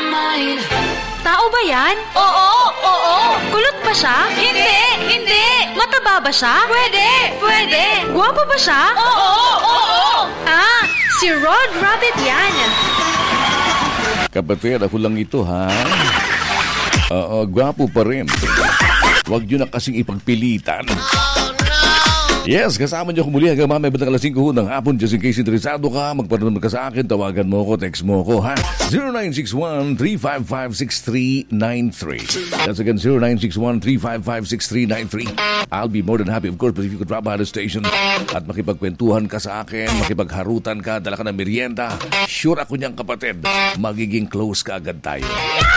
Tao ba yan? Oo. Kulot ba siya? Hindi. Mataba ba siya? Pwede. Guwapo ba siya? Oo. Ah, si Rod Rabbit yan. Kapatid, ako lang ito, ha? Oo, gwapo pa rin. Huwag nyo na kasing ipagpilitan. Yes, kasama niyo ako muli hanggang mamaya batang alas 5 ng hapon. Just in case interesado ka, magpanood ka sa akin, tawagan mo ko, text mo ko, ha? 0961-355-6393. That's again, 0961-355-6393. I'll be more than happy, of course, but if you could drop by the station at makipagkwentuhan ka sa akin, makipagharutan ka, dala ka ng merienda, sure ako niyang kapatid, magiging close ka agad tayo.